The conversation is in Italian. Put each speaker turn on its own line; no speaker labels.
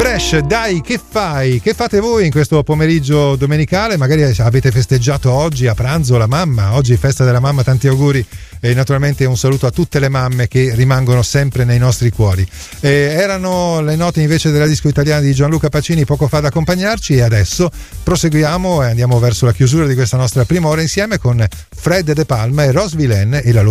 Fresh, dai, che fai? Che fate voi in questo pomeriggio domenicale? Magari avete festeggiato oggi a pranzo la mamma, oggi è festa della mamma, tanti auguri e naturalmente un saluto a tutte le mamme che rimangono sempre nei nostri cuori. Erano le note invece della disco italiana di Gianluca Pacini poco fa ad accompagnarci e adesso proseguiamo e andiamo verso la chiusura di questa nostra prima ora insieme con Fred De Palma e Ross Villain e la loro